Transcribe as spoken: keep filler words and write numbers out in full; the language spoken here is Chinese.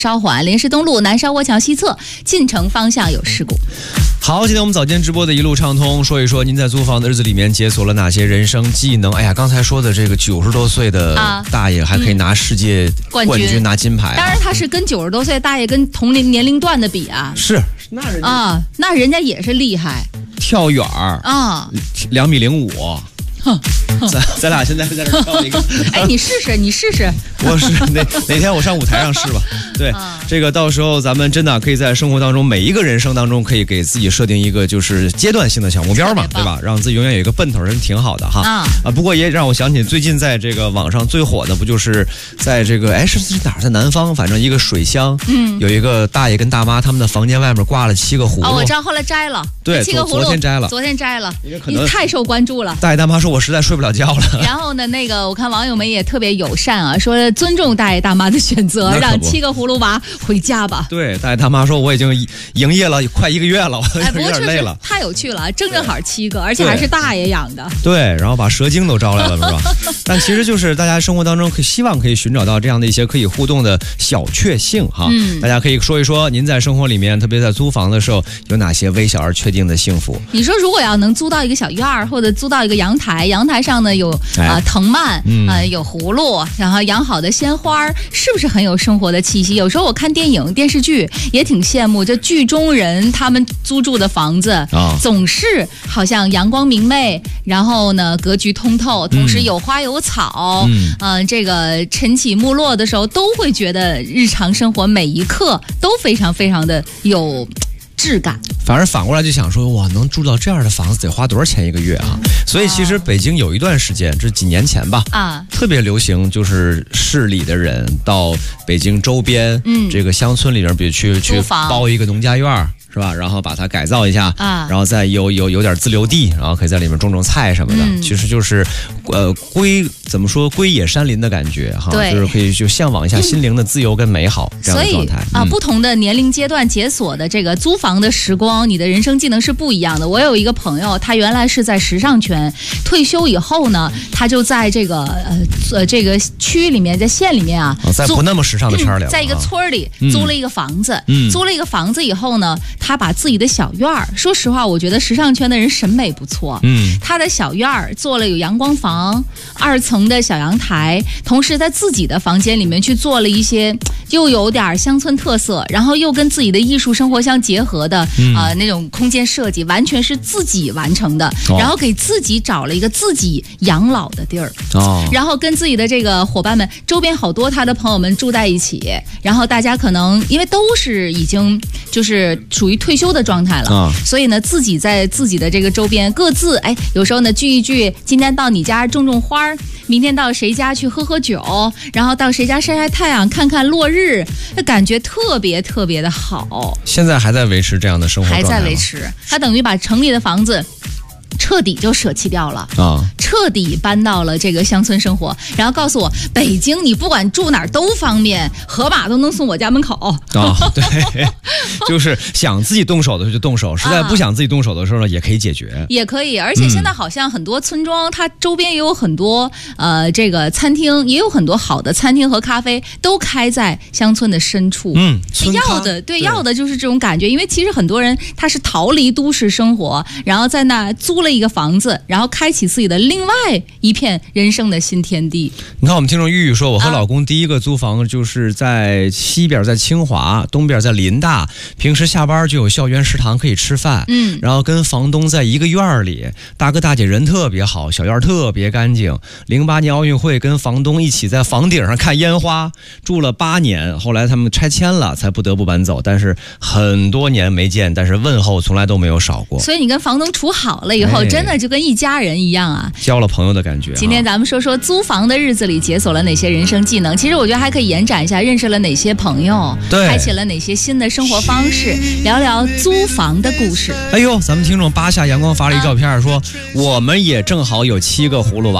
稍缓，临时东路南沙窝桥西侧进城方向有事故。 好，今天我们早间直播的一路畅通，说一说您在租房的日子里面解锁了哪些人生技能。哎呀，刚才说的这个九十多岁的大爷还可以拿世界冠军、啊嗯、冠军拿金牌、啊， 当然他是跟九十多岁大爷跟同龄年龄段的比啊， 是那人家啊，那人家也是厉害， 跳远啊，两米零五。哼，咱咱俩现在在这跳一个， 哎，你试试，你试试。 我是哪哪天我上舞台上试吧。对、啊，这个到时候咱们真的可以在生活当中每一个人生当中，可以给自己设定一个就是阶段性的小目标嘛，对吧？让自己永远有一个奔头，真挺好的哈。啊, 啊，不过也让我想起最近在这个网上最火的，不就是在这个哎是是哪儿，在南方，反正一个水乡，嗯，有一个大爷跟大妈，他们的房间外面挂了七个葫芦。 哦，我知道，后来摘了。 对， 七个葫芦昨天摘了， 昨天摘了，你太受关注了。 大爷大妈说。我实在睡不了觉了。 然后呢，那个我看网友们也特别友善啊，说尊重大爷大妈的选择，让七个葫芦娃回家吧。 对，大爷大妈说我已经营业了快一个月了，我有点累了。 太有趣了，正正好七个，而且还是大爷养的。 对，然后把蛇精都招来了，是吧？但其实就是大家生活当中可希望可以寻找到这样的一些可以互动的小确幸哈。嗯，大家可以说一说您在生活里面，特别在租房的时候有哪些微小而确定的幸福。 你说如果要能租到一个小院儿，或者租到一个阳台，阳台上呢有啊、呃、藤蔓啊、嗯呃、有葫芦，然后养好的鲜花，是不是很有生活的气息？有时候我看电影电视剧也挺羡慕，就剧中人他们租住的房子、哦、总是好像阳光明媚，然后呢格局通透，同时有花有草，嗯、呃，这个晨起暮落的时候都会觉得日常生活每一刻都非常非常的有质感。 反而反过来就想说，哇，能住到这样的房子得花多少钱一个月啊？所以其实北京有一段时间，这是几年前吧，啊，特别流行，就是市里的人到北京周边，嗯，这个乡村里边，比如去去包一个农家院。是吧？然后把它改造一下，啊，然后再有有有点自留地，然后可以在里面种种菜什么的。嗯、其实就是，呃，归怎么说归野山林的感觉哈，就是可以就向往一下心灵的自由跟美好、嗯、这样的状态。 所以啊、嗯，不同的年龄阶段解锁的这个租房的时光，你的人生技能是不一样的。我有一个朋友，他原来是在时尚圈，退休以后呢，他就在这个呃呃这个区里面，在县里面啊， 哦、在不那么时尚的圈里、嗯， 在一个村里、嗯、租了一个房子，嗯，租了一个房子以后呢。他把自己的小院儿，说实话，我觉得时尚圈的人审美不错。嗯，他的小院儿做了有阳光房、二层的小阳台，同时在自己的房间里面去做了一些又有点乡村特色，然后又跟自己的艺术生活相结合的啊、嗯呃、那种空间设计，完全是自己完成的。哦、然后给自己找了一个自己养老的地儿。哦，然后跟自己的这个伙伴们，周边好多他的朋友们住在一起，然后大家可能因为都是已经就是属于退休的状态了、啊，所以呢，自己在自己的这个周边各自哎，有时候呢聚一聚，今天到你家种种花，明天到谁家去喝喝酒，然后到谁家晒晒太阳，看看落日，那感觉特别特别的好。 现在还在维持这样的生活状态吗？ 还在维持，他等于把城里的房子彻底就舍弃掉了啊，彻底搬到了这个乡村生活，然后告诉我，北京你不管住哪儿都方便，河马都能送我家门口啊。 对，就是想自己动手的时候就动手，实在不想自己动手的时候呢，也可以解决， 也可以。而且现在好像很多村庄，它周边也有很多呃这个餐厅，也有很多好的餐厅和咖啡都开在乡村的深处。嗯，要的对要的就是这种感觉，因为其实很多人他是逃离都市生活，然后在那租了一个房子，然后开启自己的另外一片人生的新天地。 你看我们听众玉玉说，我和老公第一个租房就是在西边在清华，东边在林大，平时下班就有校园食堂可以吃饭，嗯，然后跟房东在一个院里，大哥大姐人特别好，小院特别干净。零八年奥运会跟房东一起在房顶上看烟花，住了八年，后来他们拆迁了才不得不搬走，但是很多年没见，但是问候从来都没有少过。 所以你跟房东处好了以后、哎、真的就跟一家人一样啊， 交了朋友的感觉。 今天咱们说说租房的日子里解锁了哪些人生技能，其实我觉得还可以延展一下，认识了哪些朋友，对，开启了哪些新的生活方式，聊聊租房的故事。 哎呦，咱们听众八下阳光发了一照片、啊、说我们也正好有七个葫芦娃。